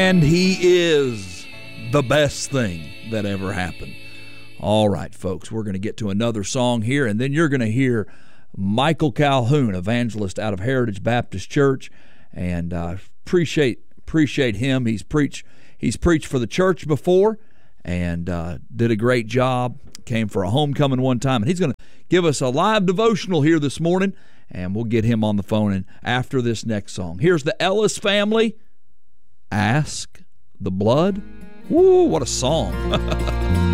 And he is the best thing that ever happened. All right, folks, we're going to get to another song here, and then you're going to hear Michael Calhoun, evangelist out of Heritage Baptist Church, and appreciate him. He's preached for the church before, and did a great job. Came for a homecoming one time, and he's going to give us a live devotional here this morning, and we'll get him on the phone and after this next song. Here's the Ellis Family, Ask the Blood. Woo, what a song.